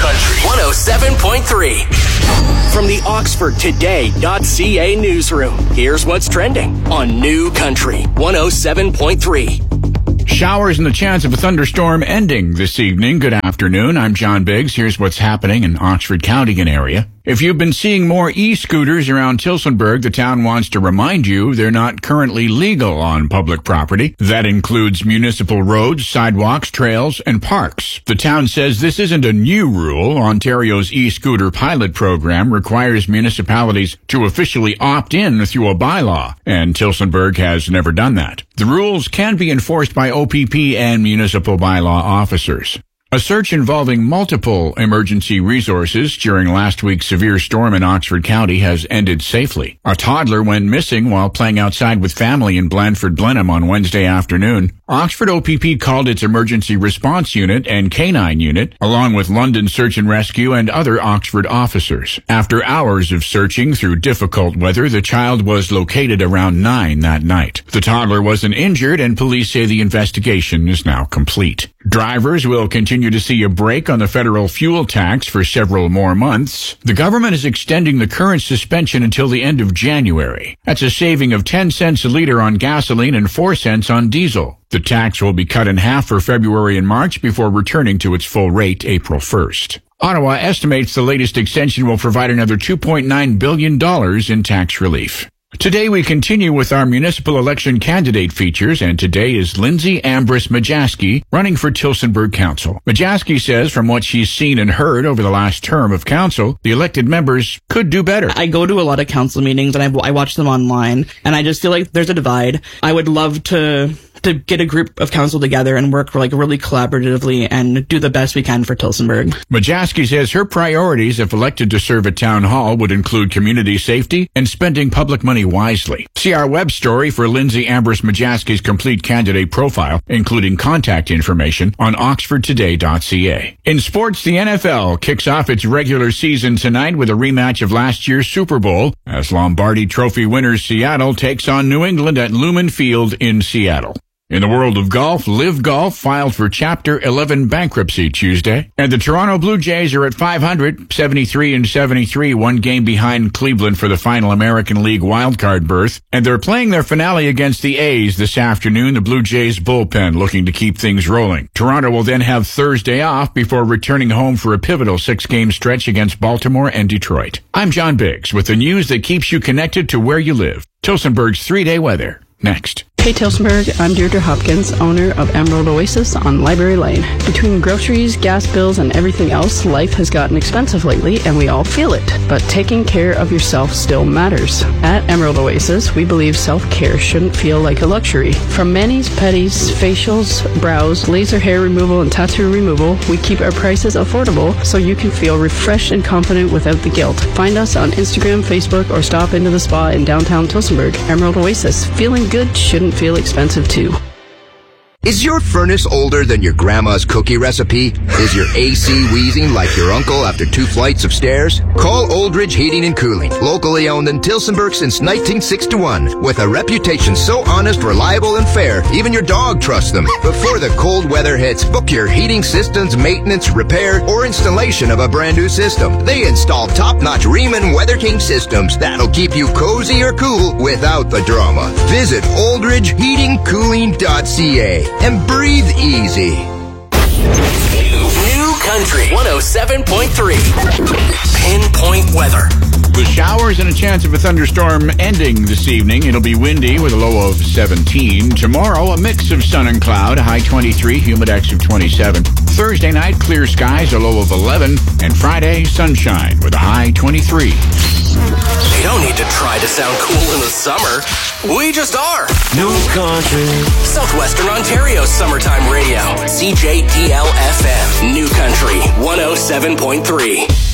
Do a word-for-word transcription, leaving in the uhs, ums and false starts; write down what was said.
Country one oh seven point three. From the Oxford Today dot C A newsroom, here's what's trending on New Country one oh seven point three. Showers and the chance of a thunderstorm ending this evening. Good afternoon. I'm John Biggs. Here's what's happening in Oxford County and area. If you've been seeing more e-scooters around Tillsonburg, the town wants to remind you they're not currently legal on public property. That includes municipal roads, sidewalks, trails, and parks. The town says this isn't a new rule. Ontario's e-scooter pilot program requires municipalities to officially opt in through a bylaw, and Tillsonburg has never done that. The rules can be enforced by O P P and municipal bylaw officers. A search involving multiple emergency resources during last week's severe storm in Oxford County has ended safely. A toddler went missing while playing outside with family in Blandford Blenheim on Wednesday afternoon. Oxford O P P called its emergency response unit and canine unit, along with London Search and Rescue and other Oxford officers. After hours of searching through difficult weather, the child was located around nine that night. The toddler wasn't injured, and police say the investigation is now complete. Drivers will continue to see a break on the federal fuel tax for several more months. The government is extending the current suspension until the end of January. That's a saving of ten cents a liter on gasoline and four cents on diesel. The tax will be cut in half for February and March before returning to its full rate April first. Ottawa estimates the latest extension will provide another two point nine billion dollars in tax relief. Today we continue with our municipal election candidate features, and today is Lindsay Ambrose Majaski running for Tillsonburg Council. Majaski says from what she's seen and heard over the last term of council, the elected members could do better. I go to a lot of council meetings and I, I watch them online, and I just feel like there's a divide. I would love to to get a group of council together and work like really collaboratively and do the best we can for Tillsonburg. Majaski says her priorities, if elected to serve at Town Hall, would include community safety and spending public money wisely. See our web story for Lindsay Ambrose Majaski's complete candidate profile, including contact information, on oxford today dot c a. In sports, the N F L kicks off its regular season tonight with a rematch of last year's Super Bowl as Lombardi Trophy winners Seattle takes on New England at Lumen Field in Seattle. In the world of golf, Live Golf filed for Chapter eleven bankruptcy Tuesday, and the Toronto Blue Jays are at five hundred, seventy-three and seventy-three, one game behind Cleveland for the final American League wildcard berth, and they're playing their finale against the A's this afternoon, the Blue Jays bullpen looking to keep things rolling. Toronto will then have Thursday off before returning home for a pivotal six-game stretch against Baltimore and Detroit. I'm John Biggs with the news that keeps you connected to where you live. Tillsonburg's three-day weather, next. Hey Tillsonburg, I'm Deirdre Hopkins, owner of Emerald Oasis on Library Lane. Between groceries, gas bills, and everything else, life has gotten expensive lately, and we all feel it. But taking care of yourself still matters. At Emerald Oasis, we believe self-care shouldn't feel like a luxury. From manis, pedis, facials, brows, laser hair removal, and tattoo removal, we keep our prices affordable so you can feel refreshed and confident without the guilt. Find us on Instagram, Facebook, or stop into the spa in downtown Tillsonburg. Emerald Oasis. Feeling good shouldn't feel expensive too. Is your furnace older than your grandma's cookie recipe? Is your A C wheezing like your uncle after two flights of stairs? Call Oldridge Heating and Cooling, locally owned in Tillsonburg since nineteen sixty-one. With a reputation so honest, reliable, and fair, even your dog trusts them. Before the cold weather hits, book your heating systems, maintenance, repair, or installation of a brand new system. They install top-notch Riemann Weather King systems that'll keep you cozy or cool without the drama. Visit oldridge heating cooling dot c a. and breathe easy. New Country one oh seven point three. Pinpoint weather. The showers and a chance of a thunderstorm ending this evening. It'll be windy with a low of seventeen. Tomorrow, a mix of sun and cloud, a high twenty-three, humidex of twenty-seven. Thursday night, clear skies, a low of eleven. And Friday, sunshine with a high twenty-three. You don't need to try to sound cool in the summer. We just are. New Country. Southwestern Ontario's summertime radio. C J D L F M. New Country one oh seven point three.